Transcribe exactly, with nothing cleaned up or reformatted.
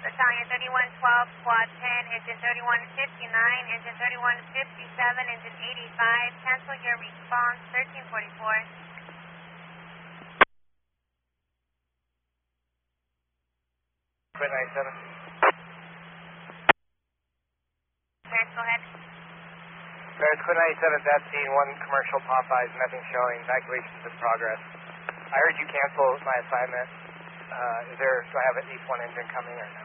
Battalion thirty-one twelve, Squad ten, Engine thirty-one fifty-nine, Engine thirty-one fifty-seven, Engine eighty-five. Cancel your response, thirteen forty-four. Quit ninety-seven. Paris, go ahead. Paris, Quit ninety-seven, that scene, one commercial Popeyes, nothing showing, evacuation's in progress. I heard you cancel my assignment. Uh, is there, do I have at least one engine coming or no?